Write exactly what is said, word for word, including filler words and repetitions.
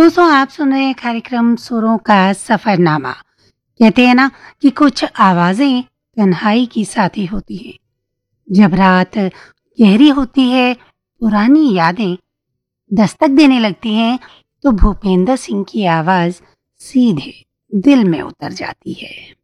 दोस्तों, आप सुन रहे हैं कार्यक्रम सुरों का सफरनामा। कहते हैं ना कि कुछ आवाजें तन्हाई की साथी होती हैं। जब रात गहरी होती है, पुरानी यादें दस्तक देने लगती हैं, तो भूपेंद्र सिंह की आवाज सीधे दिल में उतर जाती है।